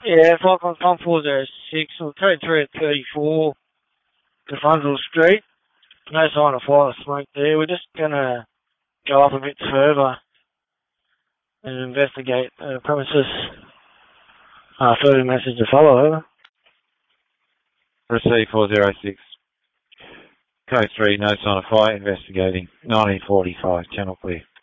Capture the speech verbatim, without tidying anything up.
Yeah, five one one four zero six, or code three at thirty-four, Defunzel Street. No sign of fire or smoke there. We're just going to go up a bit further and investigate the premises. Uh, further message to follow, over. Receive four zero six. Code three, no sign of fire, investigating. nineteen forty-five, channel clear.